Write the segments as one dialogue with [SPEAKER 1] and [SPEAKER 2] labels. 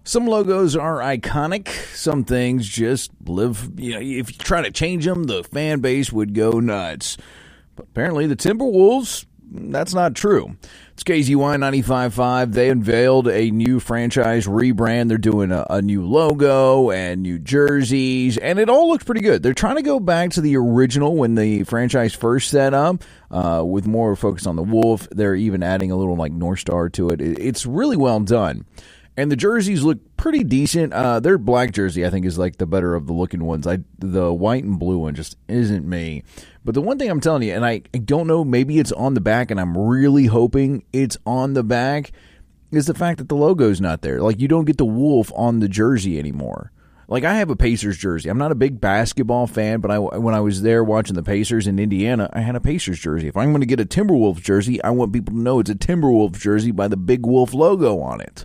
[SPEAKER 1] Some logos are iconic. Some things just live, if you try to change them, the fan base would go nuts. But apparently the Timberwolves, that's not true. It's KZY 95.5. They unveiled a new franchise rebrand. They're doing a new logo and new jerseys, and it all looks pretty good. They're trying to go back to the original when the franchise first set up, with more focus on the wolf. They're even adding a little North Star to it. It's really well done. And the jerseys look pretty decent. Their black jersey, I think, is the better of the looking ones. The white and blue one just isn't me. But the one thing I'm telling you, and I don't know, maybe it's on the back, and I'm really hoping it's on the back, is the fact that the logo's not there. You don't get the wolf on the jersey anymore. I have a Pacers jersey. I'm not a big basketball fan, but when I was there watching the Pacers in Indiana, I had a Pacers jersey. If I'm going to get a Timberwolves jersey, I want people to know it's a Timberwolves jersey by the big wolf logo on it.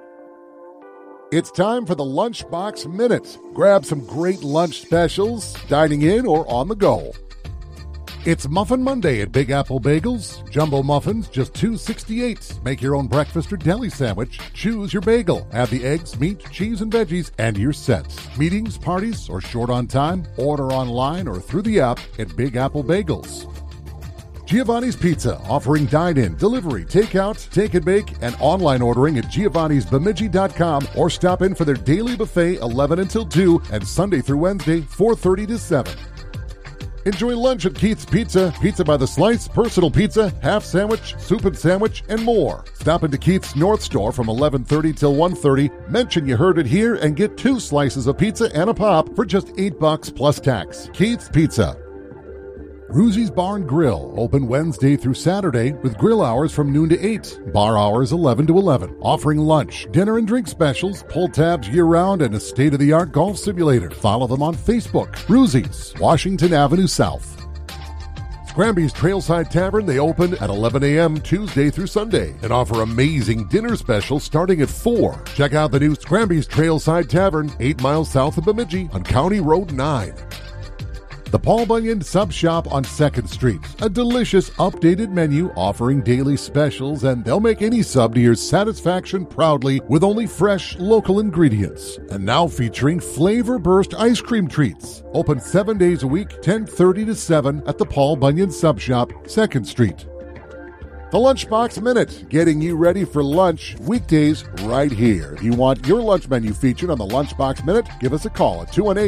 [SPEAKER 2] It's time for the Lunchbox Minute. Grab some great lunch specials, dining in or on the go. It's Muffin Monday at Big Apple Bagels. Jumbo muffins, just $2.68. Make your own breakfast or deli sandwich. Choose your bagel. Add the eggs, meat, cheese, and veggies, and you're set. Meetings, parties, or short on time? Order online or through the app at Big Apple Bagels. Giovanni's Pizza, offering dine-in, delivery, takeout, take and bake, and online ordering at giovannisbemidji.com, or stop in for their daily buffet 11 until 2 and Sunday through Wednesday 4:30 to 7. Enjoy lunch at Keith's Pizza, pizza by the slice, personal pizza, half sandwich, soup and sandwich, and more. Stop into Keith's North Store from 11:30 till 1:30. Mention you heard it here and get 2 slices of pizza and a pop for just $8 plus tax. Keith's Pizza. Ruzzi's Bar and Grill, open Wednesday through Saturday with grill hours from noon to 8, bar hours 11 to 11, offering lunch, dinner and drink specials, pull tabs year-round, and a state-of-the-art golf simulator. Follow them on Facebook. Ruzzi's, Washington Avenue South. Scramby's Trailside Tavern, they open at 11 a.m. Tuesday through Sunday and offer amazing dinner specials starting at 4. Check out the new Scramby's Trailside Tavern, 8 miles south of Bemidji on County Road 9. The Paul Bunyan Sub Shop on 2nd Street. A delicious updated menu offering daily specials, and they'll make any sub to your satisfaction proudly with only fresh local ingredients. And now featuring Flavor Burst ice cream treats. Open 7 days a week, 10:30 to 7 at the Paul Bunyan Sub Shop, 2nd Street. The Lunchbox Minute, getting you ready for lunch weekdays right here. If you want your lunch menu featured on the Lunchbox Minute, give us a call at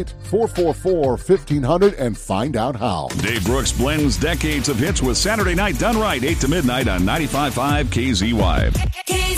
[SPEAKER 2] 218-444-1500 and find out how.
[SPEAKER 3] Dave Brooks blends decades of hits with Saturday Night Done Right, 8 to midnight on 95.5 KZY.